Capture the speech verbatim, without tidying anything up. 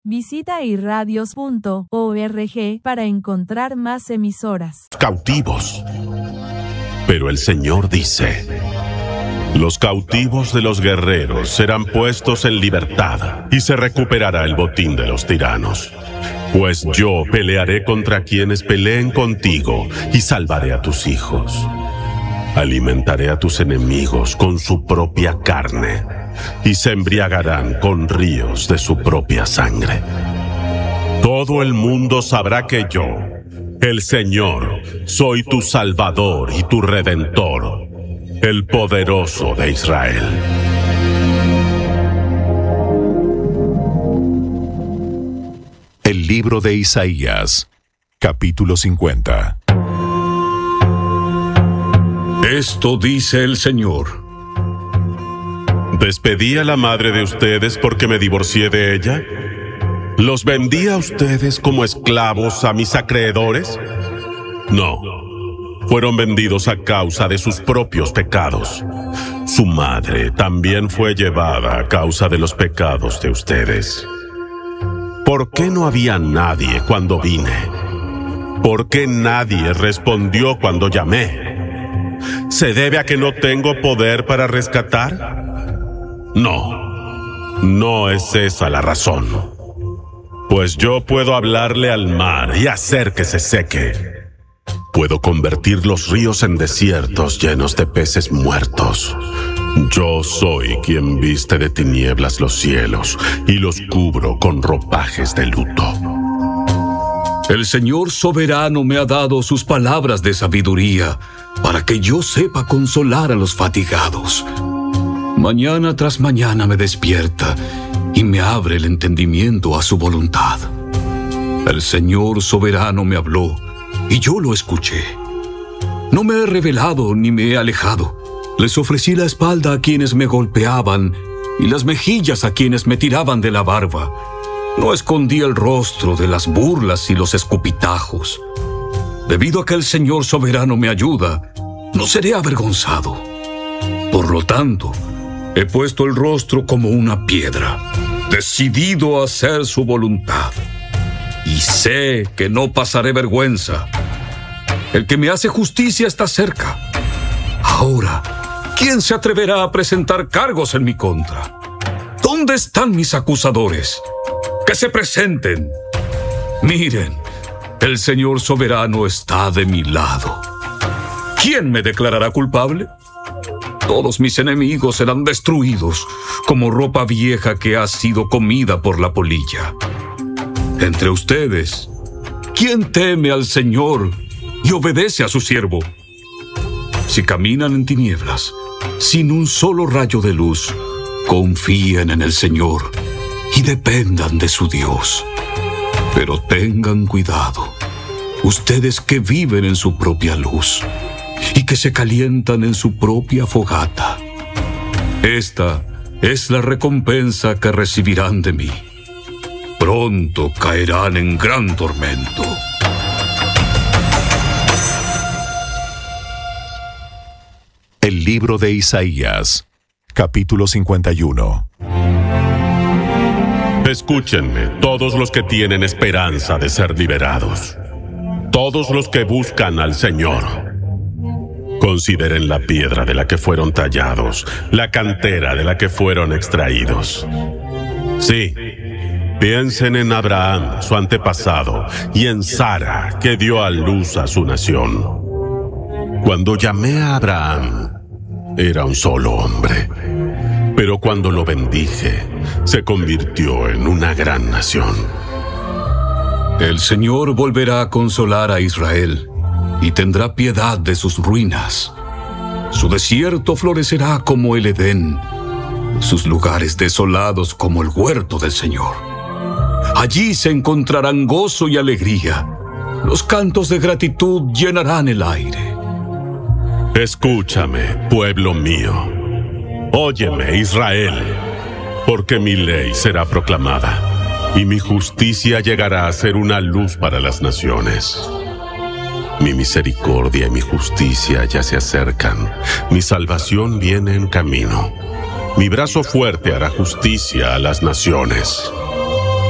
Visita irradios punto org para encontrar más emisoras. Cautivos. Pero el Señor dice: los cautivos de los guerreros serán puestos en libertad, y se recuperará el botín de los tiranos. Pues yo pelearé contra quienes peleen contigo, y salvaré a tus hijos. Alimentaré a tus enemigos con su propia carne, y se embriagarán con ríos de su propia sangre. Todo el mundo sabrá que yo, el Señor, soy tu Salvador y tu Redentor, el poderoso de Israel. El libro de Isaías, capítulo cincuenta. Esto dice el Señor. ¿Despedí a la madre de ustedes porque me divorcié de ella? ¿Los vendí a ustedes como esclavos a mis acreedores? No, fueron vendidos a causa de sus propios pecados. Su madre también fue llevada a causa de los pecados de ustedes. ¿Por qué no había nadie cuando vine? ¿Por qué nadie respondió cuando llamé? ¿Se debe a que no tengo poder para rescatar? No, no es esa la razón. Pues yo puedo hablarle al mar y hacer que se seque. Puedo convertir los ríos en desiertos llenos de peces muertos. Yo soy quien viste de tinieblas los cielos y los cubro con ropajes de luto. El Señor soberano me ha dado sus palabras de sabiduría para que yo sepa consolar a los fatigados. Mañana tras mañana me despierta y me abre el entendimiento a su voluntad. El Señor soberano me habló y yo lo escuché. No me he rebelado ni me he alejado. Les ofrecí la espalda a quienes me golpeaban y las mejillas a quienes me tiraban de la barba. No escondí el rostro de las burlas y los escupitajos. Debido a que el Señor soberano me ayuda, no seré avergonzado. Por lo tanto, he puesto el rostro como una piedra, decidido a hacer su voluntad. Y sé que no pasaré vergüenza. El que me hace justicia está cerca. Ahora, ¿quién se atreverá a presentar cargos en mi contra? ¿Dónde están mis acusadores? ¡Que se presenten! Miren, el Señor soberano está de mi lado. ¿Quién me declarará culpable? Todos mis enemigos serán destruidos como ropa vieja que ha sido comida por la polilla. Entre ustedes, ¿quién teme al Señor y obedece a su siervo? Si caminan en tinieblas, sin un solo rayo de luz, confíen en el Señor y dependan de su Dios. Pero tengan cuidado, ustedes que viven en su propia luz y que se calientan en su propia fogata. Esta es la recompensa que recibirán de mí. Pronto caerán en gran tormento. El libro de Isaías, capítulo cincuenta y uno. Escúchenme, todos los que tienen esperanza de ser liberados, todos los que buscan al Señor. Consideren la piedra de la que fueron tallados, la cantera de la que fueron extraídos. Sí, piensen en Abraham, su antepasado, y en Sara, que dio a luz a su nación. Cuando llamé a Abraham, era un solo hombre, pero cuando lo bendije, se convirtió en una gran nación. El Señor volverá a consolar a Israel y tendrá piedad de sus ruinas. Su desierto florecerá como el Edén, sus lugares desolados como el huerto del Señor. Allí se encontrarán gozo y alegría. Los cantos de gratitud llenarán el aire. Escúchame, pueblo mío. Óyeme, Israel, porque mi ley será proclamada, y mi justicia llegará a ser una luz para las naciones. Mi misericordia y mi justicia ya se acercan. Mi salvación viene en camino. Mi brazo fuerte hará justicia a las naciones.